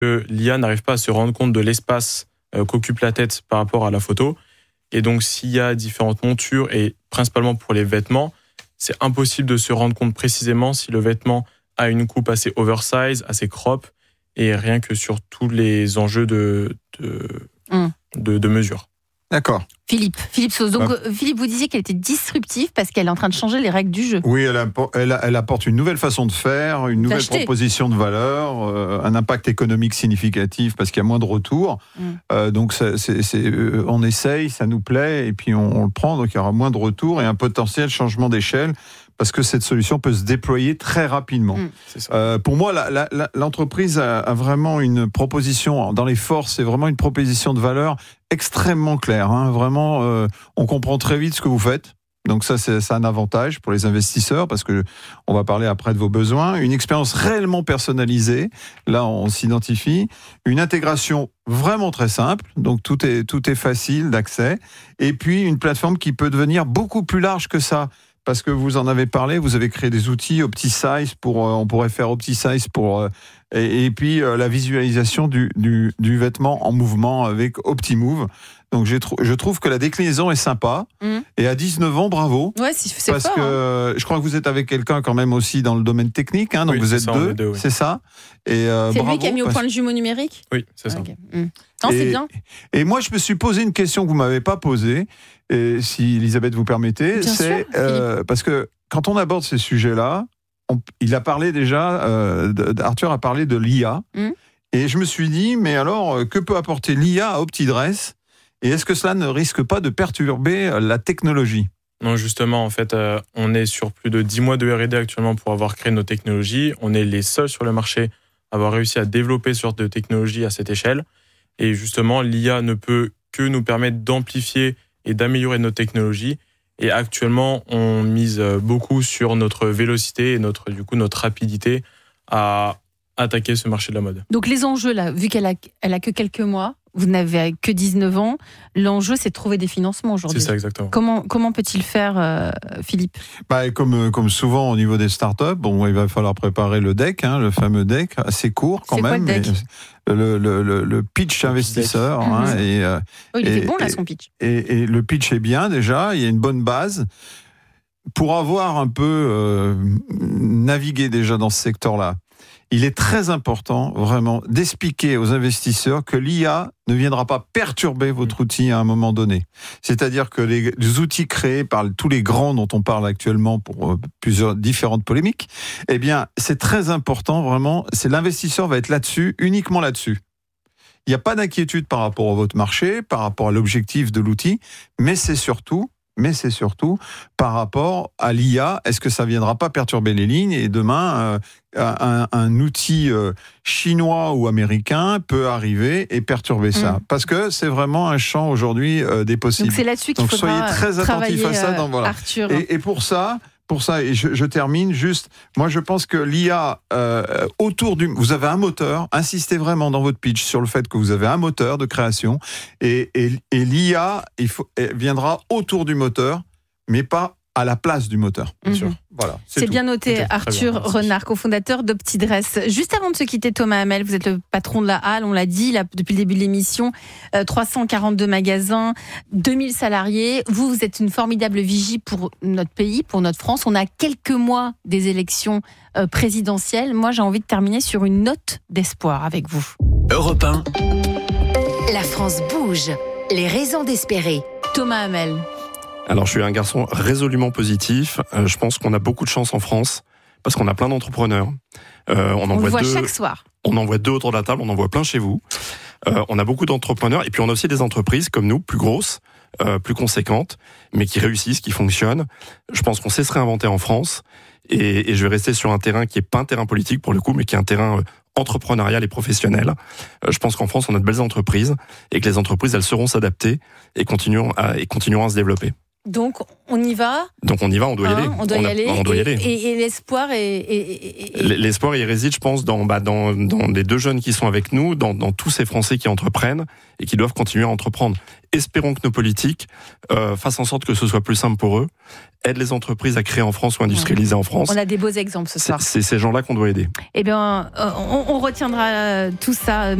que l'IA n'arrive pas à se rendre compte de l'espace qu'occupe la tête par rapport à la photo. Et donc, s'il y a différentes montures, et principalement pour les vêtements, c'est impossible de se rendre compte précisément si le vêtement a une coupe assez oversize, assez crop, et rien que sur tous les enjeux de mesure. D'accord. Philippe Sauce. Donc, Philippe, vous disiez qu'elle était disruptive parce qu'elle est en train de changer les règles du jeu. Oui, elle apporte une nouvelle façon de faire, une nouvelle proposition de valeur, un impact économique significatif parce qu'il y a moins de retours. Donc, on essaye, ça nous plaît, et puis on le prend, donc il y aura moins de retours et un potentiel changement d'échelle parce que cette solution peut se déployer très rapidement. C'est ça. Pour moi, l'entreprise a vraiment une proposition dans les forces, c'est vraiment une proposition de valeur extrêmement claire. Vraiment, on comprend très vite ce que vous faites. Donc ça, c'est un avantage pour les investisseurs parce que on va parler après de vos besoins. Une expérience réellement personnalisée. Là, on s'identifie. Une intégration vraiment très simple. Donc tout est facile d'accès. Et puis une plateforme qui peut devenir beaucoup plus large que ça. Parce que vous en avez parlé, vous avez créé des outils OptiSize on pourrait faire OptiSize et puis la visualisation du vêtement en mouvement avec OptiMove. Donc je trouve que la déclinaison est sympa. Et à 19 ans, bravo. Ouais, c'est parce fort. Que je crois que vous êtes avec quelqu'un quand même aussi dans le domaine technique. Donc vous êtes deux, oui. c'est ça. Et c'est bravo, lui qui a mis au point le jumeau numérique. Oui, c'est ça. Okay. Non, c'est bien. Et moi, je me suis posé une question que vous m'avez pas posée. Et si Elisabeth vous permettez, bien c'est sûr, parce que quand on aborde ces sujets-là, il a parlé déjà, Arthur a parlé de l'IA, et je me suis dit, mais alors, que peut apporter l'IA à OptiDress, et est-ce que cela ne risque pas de perturber la technologie ? Non, justement, en fait, on est sur plus de 10 mois de R&D actuellement pour avoir créé nos technologies. On est les seuls sur le marché à avoir réussi à développer ce genre de technologie à cette échelle. Et justement, l'IA ne peut que nous permettre d'amplifier et d'améliorer nos technologies. Et actuellement, on mise beaucoup sur notre vélocité et notre rapidité à attaquer ce marché de la mode. Donc les enjeux, là, vu qu'elle a que quelques mois, vous n'avez que 19 ans, l'enjeu, c'est de trouver des financements aujourd'hui. C'est ça, exactement. Comment peut-il faire, Philippe ? Comme souvent au niveau des startups, il va falloir préparer le deck, le fameux deck, assez court quand même. C'est quoi le deck ? Le pitch investisseur. Il était bon là, son pitch. Et le pitch est bien déjà, il y a une bonne base. Pour avoir un peu navigué déjà dans ce secteur-là, il est très important, vraiment, d'expliquer aux investisseurs que l'IA ne viendra pas perturber votre outil à un moment donné. C'est-à-dire que les outils créés par tous les grands dont on parle actuellement pour plusieurs différentes polémiques, eh bien, c'est très important, vraiment, l'investisseur va être là-dessus, uniquement là-dessus. Il n'y a pas d'inquiétude par rapport à votre marché, par rapport à l'objectif de l'outil, mais c'est surtout par rapport à l'IA, est-ce que ça ne viendra pas perturber les lignes et demain, un outil chinois ou américain peut arriver et perturber ça. Parce que c'est vraiment un champ aujourd'hui des possibles. Donc c'est là-dessus qu'il faudra soyez très attentifs à ça. Arthur. Et pour ça, et je termine juste, moi je pense que l'IA, vous avez un moteur, insistez vraiment dans votre pitch sur le fait que vous avez un moteur de création, et l'IA, elle viendra autour du moteur, mais pas à la place du moteur. Bien sûr. Voilà, c'est bien noté. Arthur Renard, cofondateur d'OptiDress. Juste avant de se quitter, Thomas Hamel, vous êtes le patron de la Halle, on l'a dit là, depuis le début de l'émission, 342 magasins, 2000 salariés. Vous êtes une formidable vigie pour notre pays, pour notre France. On a quelques mois des élections présidentielles. Moi, j'ai envie de terminer sur une note d'espoir avec vous. Europe 1. La France bouge. Les raisons d'espérer. Thomas Hamel. Alors, je suis un garçon résolument positif. Je pense qu'on a beaucoup de chance en France parce qu'on a plein d'entrepreneurs. On le voit chaque soir. On en voit 2 autour de la table, on en voit plein chez vous. On a beaucoup d'entrepreneurs et puis on a aussi des entreprises comme nous, plus grosses, plus conséquentes, mais qui réussissent, qui fonctionnent. Je pense qu'on sait se réinventer en France et je vais rester sur un terrain qui n'est pas un terrain politique pour le coup, mais qui est un terrain entrepreneurial et professionnel. Je pense qu'en France, on a de belles entreprises et que les entreprises, elles sauront s'adapter et continueront à se développer. Donc on y va. Donc on y va, on doit y aller. On doit y aller. On doit y aller. Et l'espoir L'espoir, il réside, je pense, dans les 2 jeunes qui sont avec nous, dans tous ces Français qui entreprennent et qui doivent continuer à entreprendre. Espérons que nos politiques fassent en sorte que ce soit plus simple pour eux, aident les entreprises à créer en France ou industrialiser en France. On a des beaux exemples ce soir. C'est ces gens-là qu'on doit aider. Eh bien, on retiendra tout ça.